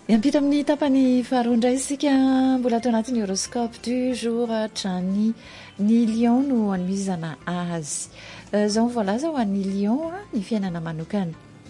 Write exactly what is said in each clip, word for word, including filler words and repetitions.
Iampita amin'ny tapany faharoa indray isika mbola atao anatin'ny horoscope du jour hatrany ny lion no anomizana azy. Izao voalaza ho an'ny lion ny fiainana manokana.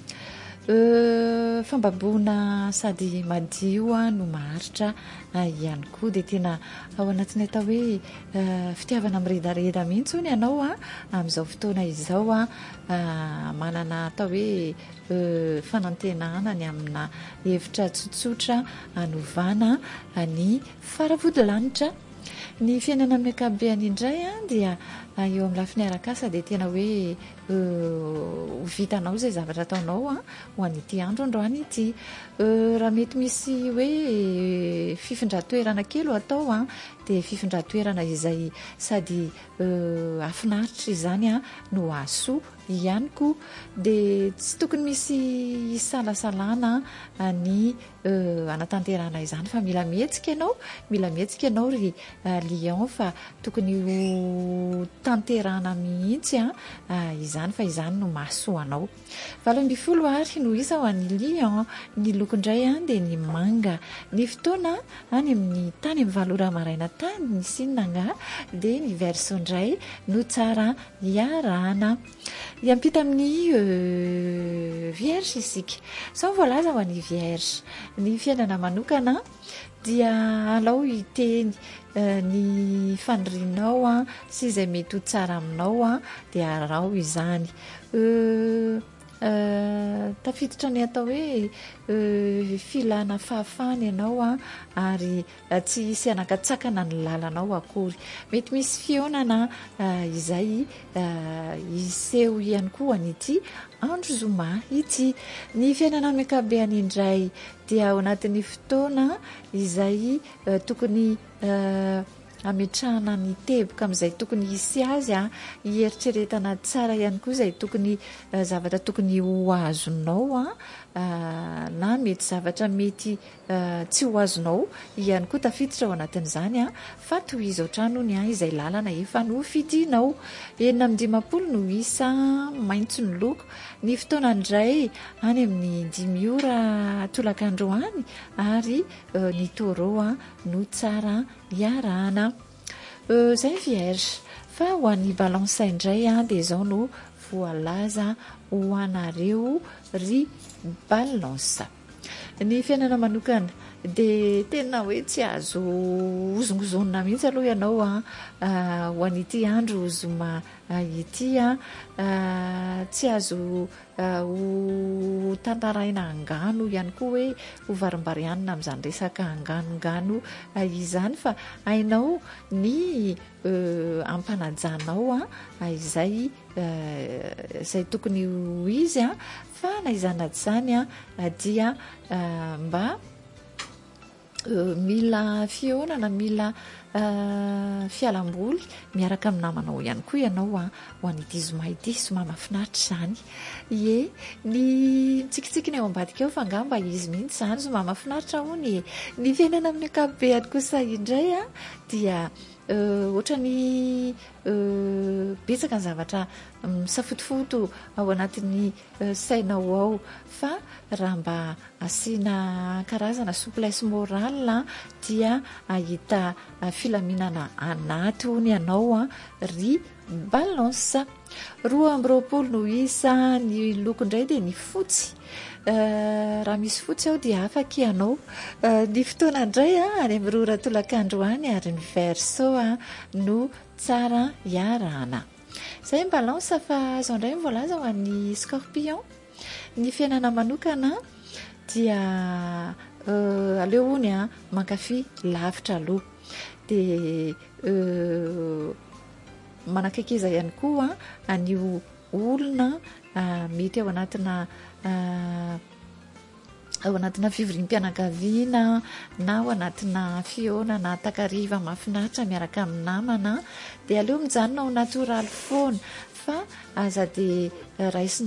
Fambaboana sady madio no maharitra ihany koa dia tena ao anatin'ny atao hoe fitiavana miredareda mihitsy hono ianao a amin'izao fotoana izao a manana atao hoe fanantenana ny amina hevitra tsotsotra anovana ny faravodilanitra. Ny fiainana amin'ny ankapobeny indray a dia eo amin'ny lafiny arak'asa dia tena hoe ho vitanao izay zavatra ataonao a ho an'ity andro androany ity. Raha mety misy hoe fifindran-toerana kely ho atao a dia fifindran-toerana izay sady afinaritra izany a no ahasoa ihany koa dia tsy tokony misy isalasalana ny anatanterana izany fa mila mihetsika ianao mila mihetsika ianao ry lion fa tokony ho tanterana mihitsy a izany fa izany no mahasoa anao. Valo amby folo ary no isa ho an'ny lion. Ny lokondray a dia ny manga. Ny fotoana any amin'ny tany amin'ny valora maraina tany ny sinina nga dia ny verseau indray no tsara iarahana. Iampita amin'ny vierge isika. Sao voalaza ho an'ny vierge. Ny fiainana manokana dia alao hiteny ny fanirianao a sy izay mety ho tsara aminao a dia arao izany. Tafiditra ny atao hoe filana fahafahana ianao a ary tsy hisy anakatsakana ny lalanao akory. Mety misy fionana izay hiseho ihany koa an'ity andro zoma ity. Ny fiainana amin'ny ankapobeny indray dia ao anatin'ny fotoana izay tokony ametrahana ny teboka amin'izay tokony hisy azy a hieritreretana tsara ihany koa izay tokony zavatra tokony ho azonao a na mety zavatra mety tsy ho azonao ihany koa tafiditra ao anatin'izany a fa tohizo ohatrano ny a izay lalana efa no fidinao. Enina amin'ny dimampolo no isa maitso ny loko. Ny fotoana indray any amin'ny dimy ora tolakandro any ary ny taureau a no tsara iarahana. Izay vierge. Fa ho an'ny balance indray a dia izao no voalaza ho anareo ry balance. Ny fiainana manokana dia tena hoe tsy azo hozongozonina mihitsy aloha ianao a ho an'ity andro zoma ity a tsy azo ho tantaraina angano ihany koa hoe ho varimbarianina amin'izany resaka anganongano izany fa hainao ny ampanajanao a izay izay tokony ho izy a fa na izany izany a dia mba mila fionana mila fialamboly miaraka amin'ny namanao ihany koa ianao a ho an'ity zoma ity zoma mahafinaritra izany. Ie ny tsikitsikiny ao ambadika ao fa angamba izy mihitsy izany zoma mahafinaritra hony. Ny fiainana amin'ny ankapobeny kosa indray a dia ohatra ny betsaka ny zavatra misafotofoto ao anatin'ny sainao ao fa raha mba asiana karazana souplesse morale dia ahita filaminana anaty hony ianao a ry balance. Roa amby roapolo no isa ny loko indray dia ny fotsy. Raha misy fotsy ao dia afaka ianao. Ny fotoana indray a any amin'ny roa tolakandro any ary ny verseau a no tsara iarahana. Izay ny balance fa izao indray voalaza ho an'ny scorpion. Ny fiainana manokana dia aleo hony a mankafy lavitra aloha dia manakaikiza ihany koa an'io olona mety ao anatina ao anatina fivoriam-pianakaviana na ao anatina fionana takariva mahafinaritra miaraka amin'ny namana dia aleo mijanona ao natoraly foana fa aza dia raisina